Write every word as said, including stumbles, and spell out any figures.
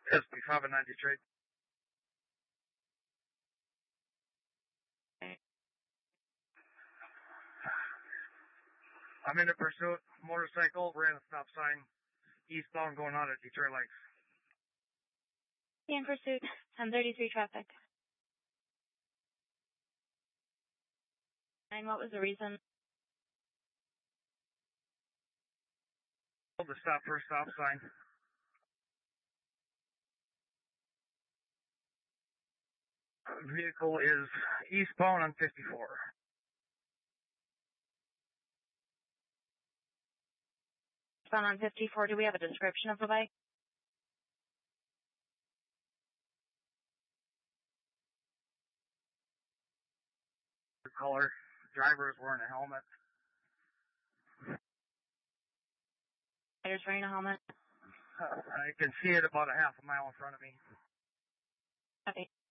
S B five nine Detroit. I'm in a pursuit. Motorcycle, ran a stop sign. Eastbound going on at Detroit Lakes. In pursuit, ten thirty-three traffic. And what was the reason? The stop for a stop sign. Vehicle is eastbound on fifty-four. Eastbound on fifty-four. Do we have a description of the bike? Color. Driver is wearing a helmet. Rider's wearing a helmet. I can see it about a half a mile in front of me. Okay.